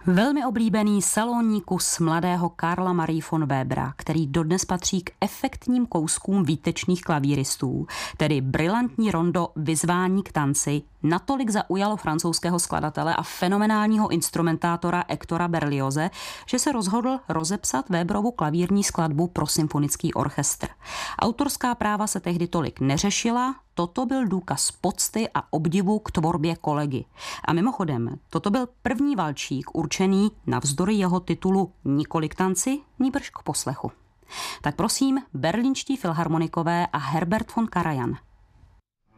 Velmi oblíbený salonní kus mladého Karla Marie von Webera, který dodnes patří k efektním kouskům výtečných klavíristů, tedy brilantní rondo Vyzvání k tanci, natolik zaujalo francouzského skladatele a fenomenálního instrumentátora Hectora Berlioze, že se rozhodl rozepsat Weberovu klavírní skladbu pro symfonický orchestr. Autorská práva se tehdy tolik neřešila, toto byl důkaz pocty a obdivu k tvorbě kolegy. A mimochodem, toto byl první valčík určený navzdory jeho titulu nikoli k tanci, nýbrž k poslechu. Tak prosím, berlínští filharmonikové a Herbert von Karajan,